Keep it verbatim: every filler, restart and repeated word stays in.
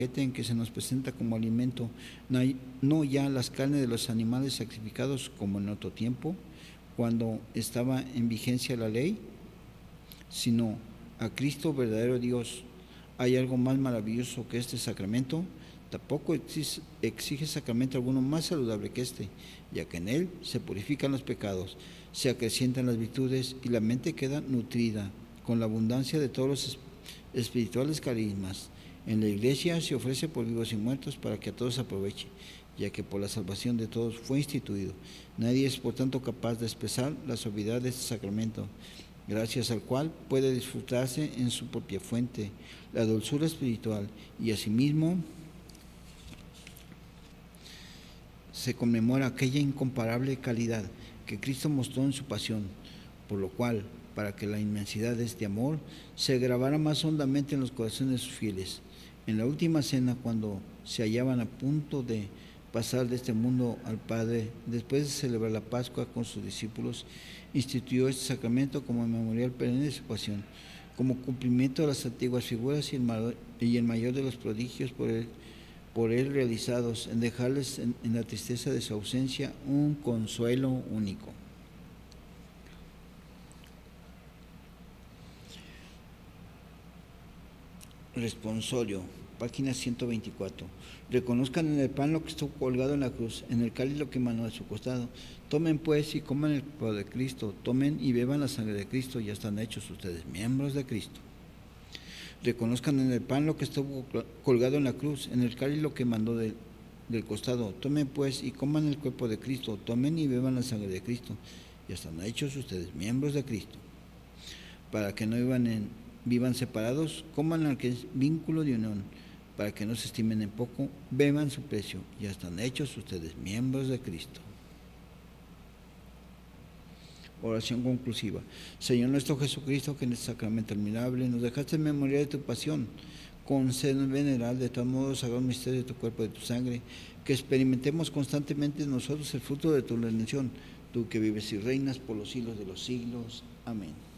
en que se nos presenta como alimento no ya las carnes de los animales sacrificados como en otro tiempo, cuando estaba en vigencia la ley, sino a Cristo verdadero Dios. ¿Hay algo más maravilloso que este sacramento? Tampoco exige, exige sacramento alguno más saludable que este, ya que en él se purifican los pecados, se acrecientan las virtudes y la mente queda nutrida con la abundancia de todos los espirituales carismas. En la Iglesia se ofrece por vivos y muertos para que a todos aproveche, ya que por la salvación de todos fue instituido. Nadie es por tanto capaz de expresar la suavidad de este sacramento, gracias al cual puede disfrutarse en su propia fuente la dulzura espiritual, y asimismo se conmemora aquella incomparable calidad que Cristo mostró en su pasión, por lo cual, para que la inmensidad de este amor se grabara más hondamente en los corazones de sus fieles, en la última cena, cuando se hallaban a punto de pasar de este mundo al Padre, después de celebrar la Pascua con sus discípulos, instituyó este sacramento como memorial perenne de su pasión, como cumplimiento de las antiguas figuras y el mayor, y el mayor de los prodigios por él, por él realizados, en dejarles en, en la tristeza de su ausencia un consuelo único. Responsorio, página ciento veinticuatro. Reconozcan en el pan lo que estuvo colgado en la cruz, en el cáliz lo que emanó de su costado. Tomen pues y coman el cuerpo de Cristo, tomen y beban la sangre de Cristo, ya están hechos ustedes miembros de Cristo. Reconozcan en el pan lo que estuvo colgado en la cruz, en el cáliz lo que mandó de, del costado. Tomen pues y coman el cuerpo de Cristo, tomen y beban la sangre de Cristo, ya están hechos ustedes miembros de Cristo. Para que no vivan en Vivan separados, coman al que es vínculo de unión, para que no se estimen en poco, beban su precio, ya están hechos ustedes miembros de Cristo. Oración conclusiva. Señor nuestro Jesucristo, que en este sacramento admirable nos dejaste en memoria de tu pasión, concédenos venerar de tal modo sagrado misterio de tu cuerpo y de tu sangre, que experimentemos constantemente en nosotros el fruto de tu redención, tú que vives y reinas por los siglos de los siglos. Amén.